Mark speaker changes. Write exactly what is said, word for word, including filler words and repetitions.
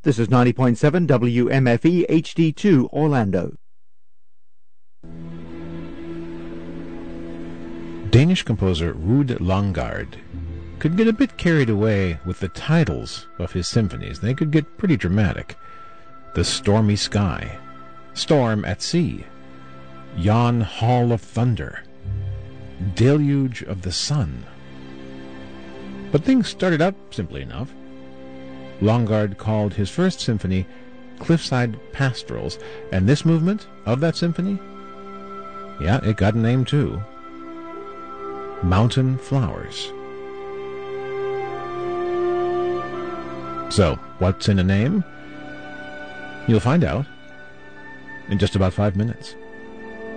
Speaker 1: This is ninety point seven W M F E H D two Orlando.
Speaker 2: Danish composer Ruud Langgaard could get a bit carried away with the titles of his symphonies. They could get pretty dramatic. The Stormy Sky, Storm at Sea, Yon Hall of Thunder, Deluge of the Sun. But things started out simply enough. Langgaard called his first symphony Cliffside Pastorals, and this movement of that symphony, yeah, it got a name too. Mountain Flowers. So, what's in a name? You'll find out in just about five minutes.